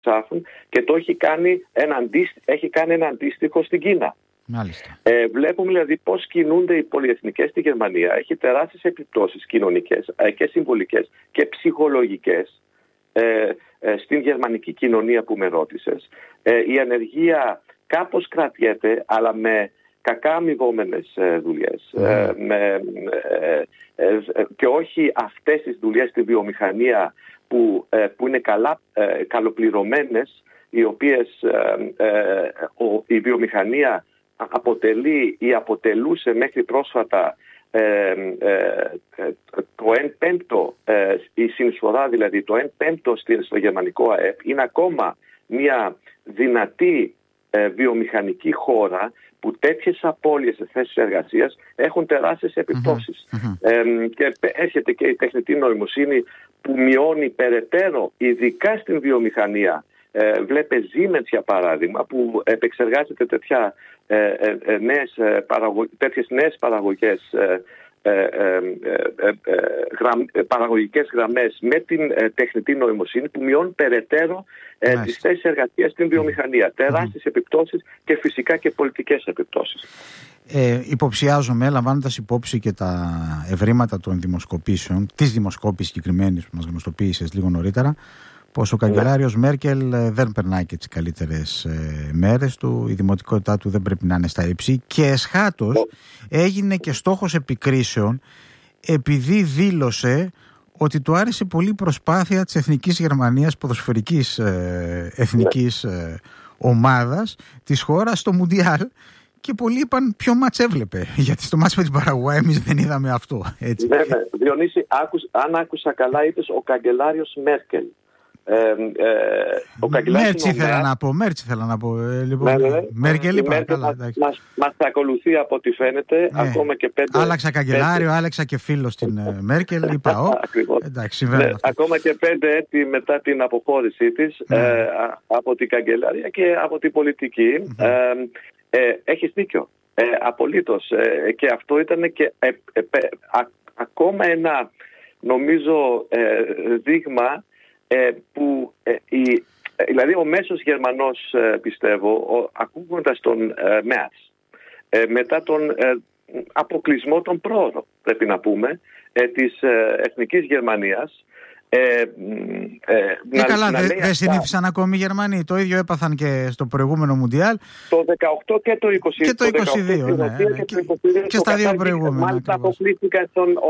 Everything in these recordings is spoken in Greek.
και το έχει κάνει ένα αντίστοιχο στην Κίνα. Μάλιστα. Βλέπουμε δηλαδή πώς κινούνται οι πολυεθνικές στη Γερμανία. Έχει τεράστιες επιπτώσεις κοινωνικές και συμβολικές και ψυχολογικές στην γερμανική κοινωνία που με ρώτησες. Η ανεργία κάπως κρατιέται, αλλά με κακά αμοιβόμενες δουλειές και όχι αυτές τις δουλειές στη βιομηχανία που είναι καλοπληρωμένες, οι οποίες η βιομηχανία αποτελεί ή αποτελούσε μέχρι πρόσφατα το 1/5, η συνεισφορά δηλαδή το 1/5 στο γερμανικό ΑΕΠ, είναι ακόμα μια δυνατή βιομηχανική χώρα που τέτοιες απώλειες σε θέσεις εργασίας έχουν τεράστιες επιπτώσεις. Και έρχεται και η τεχνητή νοημοσύνη που μειώνει περαιτέρω, ειδικά στην βιομηχανία. Βλέπε Siemens για παράδειγμα, που επεξεργάζεται τέτοιες νέες παραγωγικές γραμμές με την τεχνητή νοημοσύνη, που μειώνει περαιτέρω τις θέσεις εργασίας στην βιομηχανία. Τεράστιες επιπτώσεις και φυσικά και πολιτικές επιπτώσεις. Υποψιάζομαι, λαμβάνοντας υπόψη και τα ευρήματα των δημοσκοπήσεων, της δημοσκόπησης συγκεκριμένης που μας γνωστοποίησες λίγο νωρίτερα, πως ο καγκελάριος Μέρκελ δεν περνάει και τις καλύτερες μέρες του, η δημοτικότητά του δεν πρέπει να είναι στα ύψη και εσχάτως έγινε και στόχος επικρίσεων επειδή δήλωσε ότι του άρεσε πολύ η προσπάθεια της Εθνικής Γερμανίας, ποδοσφαιρικής εθνικής ομάδας της χώρας στο Μουντιάλ, και πολλοί είπαν ποιο μάτς έβλεπε, γιατί στο μάτς με την Παραγουάη εμείς δεν είδαμε αυτό. Έτσι. Ναι, Διονύση, αν άκουσα καλά, είπες ο καγκελάριος Μέρκελ. Μέρτσι ήθελα να πω. Μέρκελ είπα. Μας ακολουθεί από ό,τι φαίνεται. Ακόμα και άλλαξα καγκελάριο, άλλαξα και φίλο στην Μέρκελ. Είπα, εντάξει, ακόμα και 5 έτη μετά την αποχώρησή της από την καγκελάρια και από την πολιτική. Έχεις δίκιο. Απολύτως. Και αυτό ήταν και ακόμα ένα, νομίζω, δείγμα που δηλαδή ο μέσος Γερμανός, πιστεύω, ακούγοντας τον Μέρτς, μετά τον αποκλεισμό των πρόοδων, πρέπει να πούμε, της Εθνικής Γερμανίας, καλά, δεν συνήθισαν ακόμη οι Γερμανοί. Το ίδιο έπαθαν και στο προηγούμενο Μουντιάλ. Το 18 και το 22. Και το 22, και στα δύο προηγούμενα. Μάλιστα αποκλείστηκαν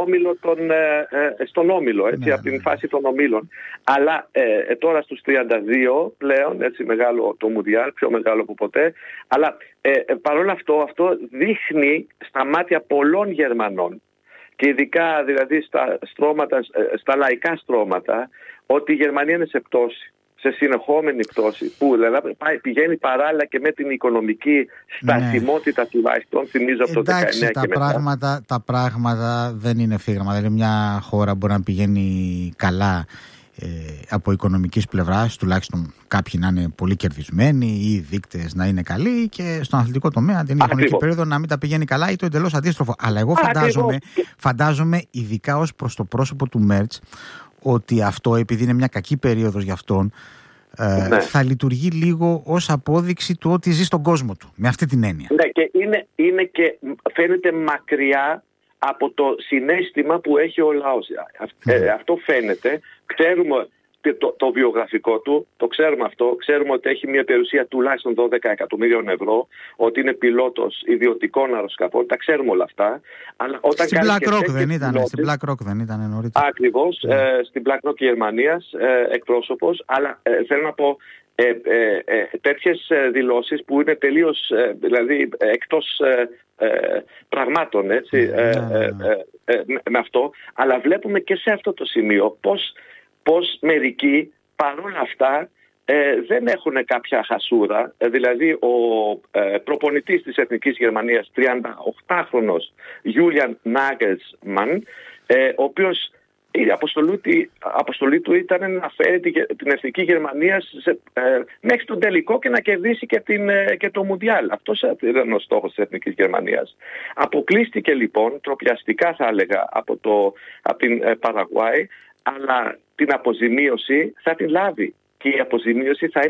στον όμιλο, από την φάση των ομίλων. Αλλά τώρα στους 32 πλέον, έτσι μεγάλο το Μουντιάλ, πιο μεγάλο από ποτέ. Αλλά παρόλα αυτό δείχνει στα μάτια πολλών Γερμανών, και ειδικά δηλαδή στα λαϊκά στρώματα, ότι η Γερμανία είναι σε πτώση, σε συνεχόμενη πτώση, που δηλαδή πηγαίνει παράλληλα και με την οικονομική στασιμότητα τουλάχιστον, θυμίζω από το 19 και μετά. Τα πράγματα δεν είναι φύγραμα. Δηλαδή μια χώρα μπορεί να πηγαίνει καλά από οικονομικής πλευράς, τουλάχιστον κάποιοι να είναι πολύ κερδισμένοι ή οι δείκτες να είναι καλοί, και στον αθλητικό τομέα την χρονική περίοδο να μην τα πηγαίνει καλά ή το εντελώς αντίστροφο. Αλλά εγώ φαντάζομαι, ειδικά ως προς το πρόσωπο του Μέρτς, ότι αυτό, επειδή είναι μια κακή περίοδος για αυτόν, θα λειτουργεί λίγο ως απόδειξη του ότι ζει στον κόσμο του, με αυτή την έννοια. Ναι, και είναι και φαίνεται μακριά από το συναίσθημα που έχει ο λαός. Αυτό φαίνεται. Ξέρουμε το βιογραφικό του, το ξέρουμε αυτό. Ξέρουμε ότι έχει μια περιουσία τουλάχιστον 12 εκατομμύριων ευρώ, ότι είναι πιλότος ιδιωτικών αεροσκαφών. Τα ξέρουμε όλα αυτά. Αλλά όταν στην BlackRock δεν ήταν, στην BlackRock δεν ήταν νωρίτερα. Ακριβώς, στην BlackRock Γερμανίας εκπρόσωπος. Αλλά θέλω να πω, τέτοιες δηλώσεις που είναι τελείως δηλαδή εκτός πραγμάτων, έτσι, με αυτό. Αλλά βλέπουμε και σε αυτό το σημείο πως μερικοί παρόλα αυτά δεν έχουν κάποια χασούρα. Δηλαδή ο προπονητής της Εθνικής Γερμανίας, 38χρονος Julian Nagelsmann, ο οποίος η αποστολή του ήταν να φέρει την Εθνική Γερμανία μέχρι τον τελικό και να κερδίσει και το Μουντιάλ. Αυτός ήταν ο στόχος της Εθνικής Γερμανίας. Αποκλείστηκε λοιπόν, τροπιαστικά θα έλεγα, από την Παραγουάη, αλλά την αποζημίωση θα την λάβει και η αποζημίωση θα